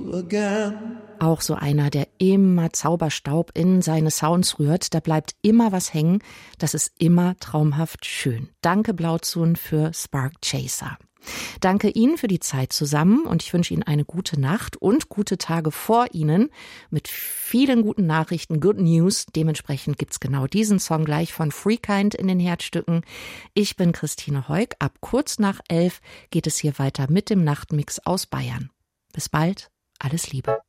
you again. Auch so einer, der immer Zauberstaub in seine Sounds rührt. Da bleibt immer was hängen. Das ist immer traumhaft schön. Danke Blauzun für Spark Chaser. Danke Ihnen für die Zeit zusammen und ich wünsche Ihnen eine gute Nacht und gute Tage vor Ihnen mit vielen guten Nachrichten, Good News. Dementsprechend gibt's genau diesen Song gleich von Freekind in den Herzstücken. Ich bin Christine Heuk. Ab kurz nach 11 geht es hier weiter mit dem Nachtmix aus Bayern. Bis bald, alles Liebe.